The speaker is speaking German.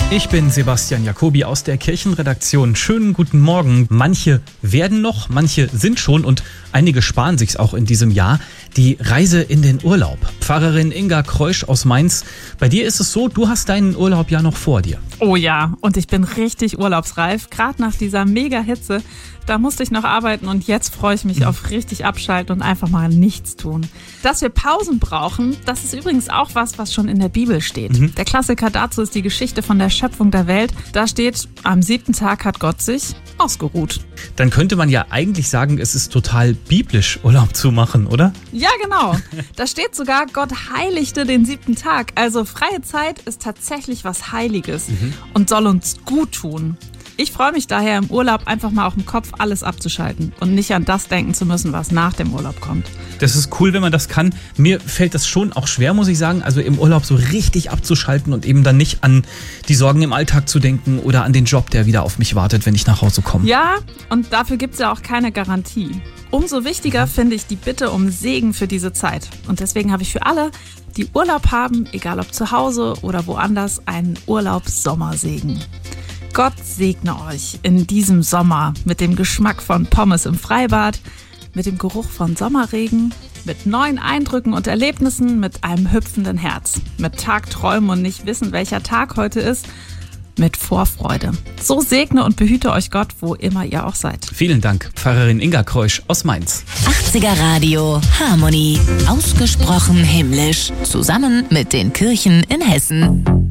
Ich bin Sebastian Jacobi aus der Kirchenredaktion. Schönen guten Morgen. Manche werden noch, manche sind schon und einige sparen sich's auch in diesem Jahr. Die Reise in den Urlaub. Pfarrerin Inga Kreusch aus Mainz. Bei dir ist es so, du hast deinen Urlaub ja noch vor dir. Oh ja, und ich bin richtig urlaubsreif. Gerade nach dieser Mega-Hitze, da musste ich noch arbeiten und jetzt freue ich mich auf richtig abschalten und einfach mal nichts tun. Dass wir Pausen brauchen, das ist übrigens auch was schon in der Bibel steht. Der Klassiker dazu ist die Geschichte von der Schöpfung der Welt. Da steht, am 7. Tag hat Gott sich ausgeruht. Dann könnte man ja eigentlich sagen, es ist total biblisch, Urlaub zu machen, oder? Ja, genau. Da steht sogar, Gott heiligte den 7. Tag. Also freie Zeit ist tatsächlich was Heiliges und soll uns gut tun. Ich freue mich daher im Urlaub einfach mal auf dem Kopf alles abzuschalten und nicht an das denken zu müssen, was nach dem Urlaub kommt. Das ist cool, wenn man das kann. Mir fällt das schon auch schwer, muss ich sagen, also im Urlaub so richtig abzuschalten und eben dann nicht an die Sorgen im Alltag zu denken oder an den Job, der wieder auf mich wartet, wenn ich nach Hause komme. Ja, und dafür gibt es ja auch keine Garantie. Umso wichtiger finde ich die Bitte um Segen für diese Zeit. Und deswegen habe ich für alle, die Urlaub haben, egal ob zu Hause oder woanders, einen Urlaubssommersegen. Gott segne euch in diesem Sommer mit dem Geschmack von Pommes im Freibad, mit dem Geruch von Sommerregen, mit neuen Eindrücken und Erlebnissen, mit einem hüpfenden Herz, mit Tagträumen und nicht wissen, welcher Tag heute ist, mit Vorfreude. So segne und behüte euch Gott, wo immer ihr auch seid. Vielen Dank, Pfarrerin Inga Kreusch aus Mainz. 80er Radio Harmonie. Ausgesprochen himmlisch. Zusammen mit den Kirchen in Hessen.